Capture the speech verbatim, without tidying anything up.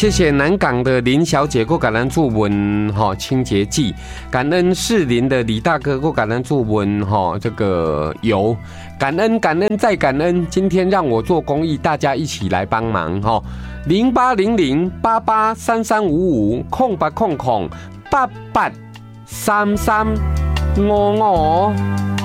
谢谢南港的林小姐过感恩祝文哈清洁剂，感恩士林的李大哥过感恩祝文哈这个油，感恩感恩再感恩，今天让我做公益，大家一起来帮忙哈，零八零零八八三三五五空八空空八八三三五五。